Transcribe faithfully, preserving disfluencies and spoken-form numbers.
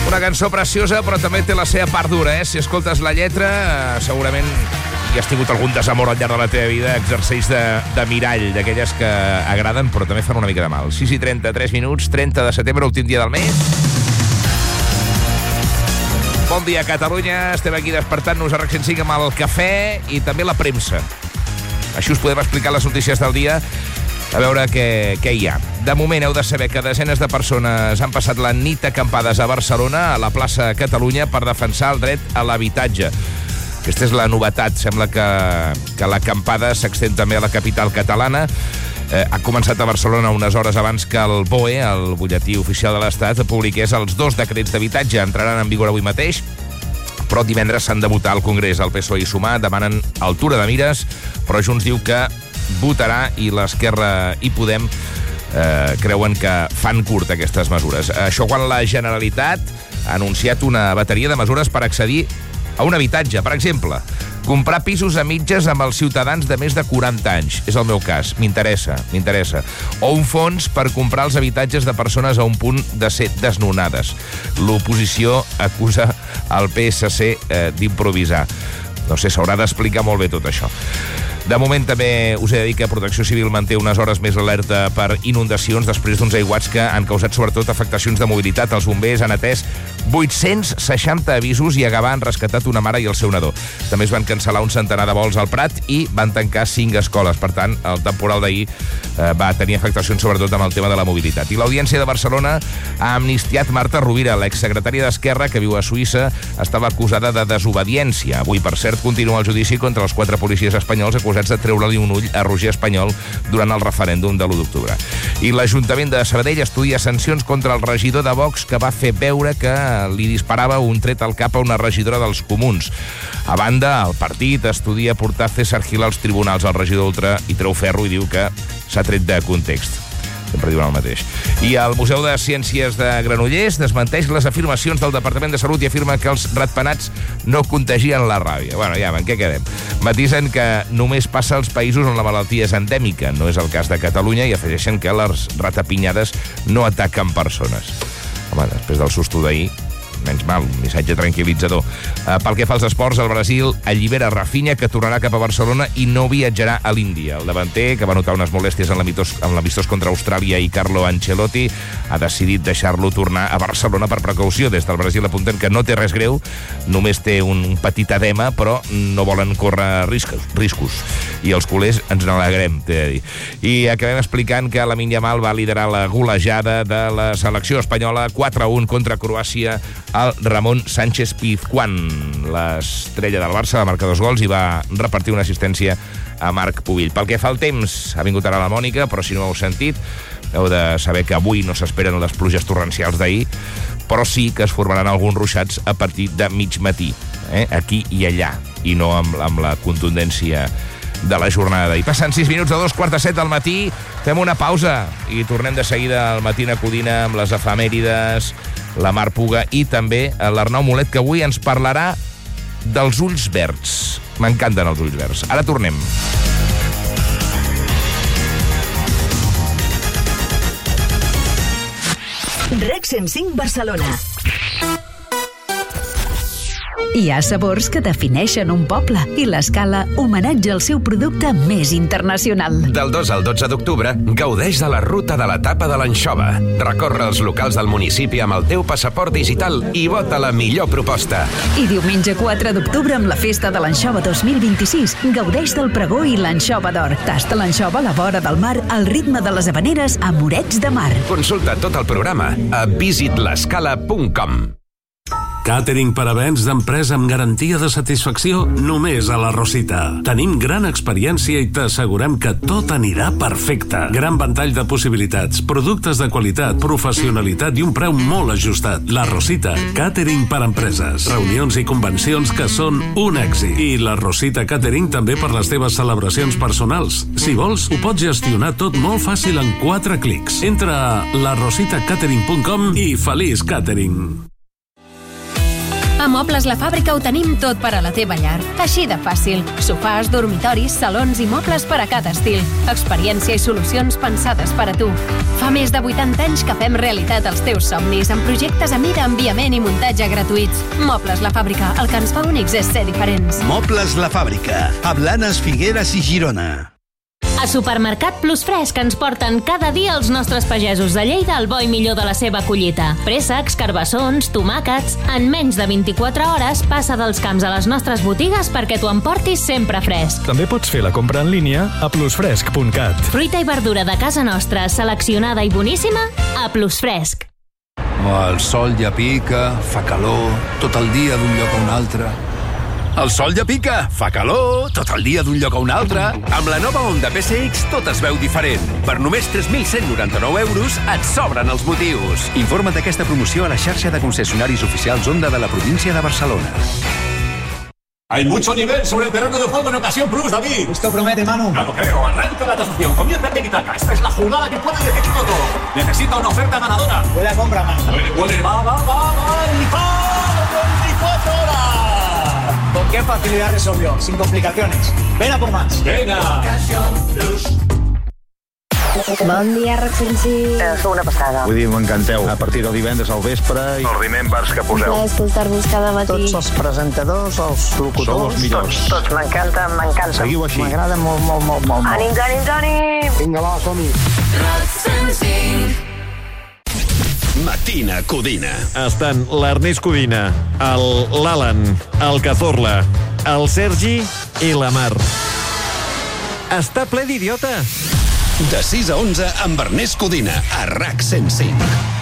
Una cançó preciosa, però també té la seva part dura, eh? Si escoltes la lletra, eh, segurament hi has tingut algun desamor al llarg de la teva vida, exerceix de, de mirall, d'aquelles que agraden, però també fan una mica de mal. sis i trenta-tres minuts, trenta de setembre, últim dia del mes. Bon dia, Catalunya. Estem aquí despertant-nos a RAC cent cinc amb el cafè i també la premsa. Així us podem explicar les notícies del dia, a veure què, què hi ha. De moment heu de saber que desenes de persones han passat la nit acampades a Barcelona, a la plaça Catalunya, per defensar el dret a l'habitatge. Aquesta és la novetat. Sembla que, que l'acampada s'extén també a la capital catalana. Eh, ha començat a Barcelona unes hores abans que el B O E, el butlletí oficial de l'Estat, publiqués els dos decrets d'habitatge. Entraran en vigor avui mateix, però divendres s'han de votar al Congrés. El P S O E i Sumar demanen altura de mires, però Junts diu que votarà i l'Esquerra i Podem eh, creuen que fan curt aquestes mesures. Això quan la Generalitat ha anunciat una bateria de mesures per accedir a un habitatge. Per exemple, comprar pisos a mitges amb els ciutadans de més de quaranta anys. És el meu cas. M'interessa, m'interessa. O un fons per comprar els habitatges de persones a un punt de ser desnonades. L'oposició acusa el P S C eh, d'improvisar. No sé, s'haurà d'explicar molt bé tot això. De moment també us he de dir que Protecció Civil manté unes hores més l'alerta per inundacions després d'uns aiguats que han causat sobretot afectacions de mobilitat. Els bombers han atès vuit-cents seixanta avisos i a Gavà han rescatat una mare i el seu nadó. També es van cancel·lar un centenar de vols al Prat i van tancar cinc escoles. Per tant, el temporal d'ahir eh, va tenir afectacions sobretot amb el tema de la mobilitat. I l'Audiència de Barcelona ha amnistiat Marta Rovira, l'exsecretària d'Esquerra que viu a Suïssa, estava acusada de desobediència. Avui, per cert, continua el judici contra els quatre policies espanyols acusats de treure-li un ull a Roger Espanyol durant el referèndum de l'u d'octubre. I l'Ajuntament de Sabadell estudia sancions contra el regidor de Vox que va fer veure que li disparava un tret al cap a una regidora dels Comuns. A banda, el partit estudia portar César Gil als tribunals. El regidor ultra i treu ferro i diu que s'ha tret de context. Sempre diuen el mateix. I el Museu de Ciències de Granollers desmenteix les afirmacions del Departament de Salut i afirma que els ratpenats no contagien la ràbia. Bueno, ja, en què quedem? Matisen que només passa als països on la malaltia és endèmica. No és el cas de Catalunya i afegeixen que les ratapinyades no ataquen persones. Home, després del susto d'ahir, menys mal, un missatge tranquil·litzador. Uh, pel que fa als esports, el Brasil allibera Rafinha, que tornarà cap a Barcelona i no viatjarà a l'Índia. El davanter, que va notar unes molèsties en l'amistós contra Austràlia i Carlo Ancelotti, ha decidit deixar-lo tornar a Barcelona per precaució. Des del Brasil apunten que no té res greu, només té un petit edema, però no volen córrer riscos. riscos. I els culers ens n'alegrem, t'he de dir. I acabem explicant que Lamine Yamal va liderar la golejada de la selecció espanyola quatre a un contra Croàcia al Ramon Sánchez Pizjuán. L'estrella del Barça va marcar dos gols i va repartir una assistència a Marc Pubill. Pel que fa al temps, ha vingut ara la Mònica, però si no ho heu sentit, heu de saber que avui no s'esperen les pluges torrencials d'ahir, però sí que es formaran alguns ruixats a partir de mig matí, eh? Aquí i allà, i no amb, amb la contundència de la jornada d'ahir. Passen sis minuts de dos quarts de set del matí, fem una pausa i tornem de seguida al Matina Codina amb les efemèrides, la Mar Puga i també l'Arnau Molet, que avui ens parlarà dels ulls verds. M'encanten els ulls verds. Ara tornem. RAC cent cinc Barcelona. Hi ha sabors que defineixen un poble i l'Escala homenatja el seu producte més internacional. Del dos al dotze d'octubre, gaudeix de la ruta de l'etapa de l'anxova. Recorre els locals del municipi amb el teu passaport digital i vota la millor proposta. I diumenge quatre d'octubre, amb la Festa de l'Anxova dos mil vint-i-sis, gaudeix del pregó i l'anxova d'or. Tasta l'anxova a la vora del mar al ritme de les habaneres a Morets de Mar. Consulta tot el programa a visit l'escala punt com. Càtering per a events d'empresa amb garantia de satisfacció només a La Rosita. Tenim gran experiència i t'assegurem que tot anirà perfecte. Gran ventall de possibilitats, productes de qualitat, professionalitat i un preu molt ajustat. La Rosita, càtering per a empreses, reunions i convencions que són un èxit. I La Rosita Càtering també per les teves celebracions personals. Si vols, ho pots gestionar tot molt fàcil en quatre clics. Entra a la rosita catering punt com i feliç càtering. A Mobles La Fàbrica ho tenim tot per a la teva llar. Així de fàcil. Sofàs, dormitoris, salons i mobles per a cada estil. Experiència i solucions pensades per a tu. Fa més de vuitanta anys que fem realitat els teus somnis amb projectes a mida, enviament i muntatge gratuïts. Mobles La Fàbrica. El que ens fa únics és ser diferents. Mobles La Fàbrica. A Blanes, Figueres i Girona. A Supermercat Plus Fresc ens porten cada dia els nostres pagesos de Lleida al bo i millor de la seva collita. Préssecs, carbassons, tomàquets... En menys de vint-i-quatre hores passa dels camps a les nostres botigues perquè t'ho emportis sempre fresc. També pots fer la compra en línia a plusfresc punt cat. Fruita i verdura de casa nostra, seleccionada i boníssima, a Plus Fresc. El sol ja pica, fa calor, tot el dia d'un lloc a un altre. El sol ja pica, fa calor, tot el dia d'un lloc a un altre. Amb la nova Honda P S X tot es veu diferent. Per només tres mil cent noranta-nou euros et sobren els motius. Informa't d'aquesta promoció a la xarxa de concessionaris oficials Honda de la província de Barcelona. Hay mucho nivel sobre el terreno de juego en Ocasión Plus, David. Esto promete, Manu. No lo creo. Arranca la tasación. Comienza el tiki-taka. Esta es la jugada que puede decidirlo todo. Necesita una oferta ganadora. Buena compra, Manu. Puede, puede. Va, va, va, va. ¡Y va! veinticuatro horas! ¿Con qué facilidad resolvió? Sin complicaciones. Ven a por más. Venga. Ocasión Plus. Bon dia, RAC cent sis. Sou una passada. Vull dir, m'encanteu. A partir del divendres al vespre... I... Els remembers que poseu. Clar, escoltar-vos cada matí. Tots els presentadors, els locutors... Sou els millors. Tots, tots. M'encanta, m'encanta. Seguiu així. M'agrada molt, molt, molt, molt. Ànim, ànim, ànim. Vinga, va, som-hi. RAC cent cinc. Matina Codina. Estan l'Ernest Codina, l'Alan, el Cazorla, el Sergi i la Mar. Està ple d'idiota. De sis a onze amb Ernest Codina a RAC cent cinc.